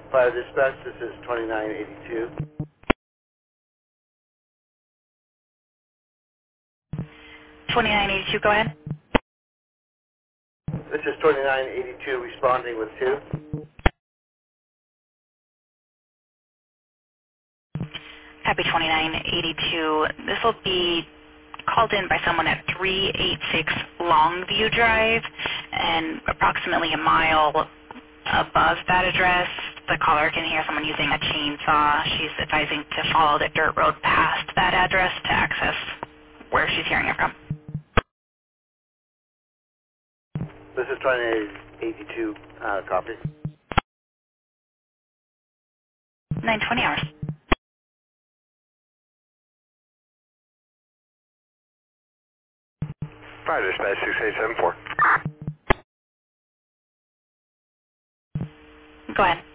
Fire dispatch, this is 2982. 2982, go ahead. This is 2982 responding with 2. Happy 2982. This will be called in by someone at 386 Longview Drive, and approximately a mile above that address, the caller can hear someone using a chainsaw. She's advising to follow the dirt road past that address to access where she's hearing it from. This is 2882, copy. 920 hours. Fire dispatch, 6874. Go ahead.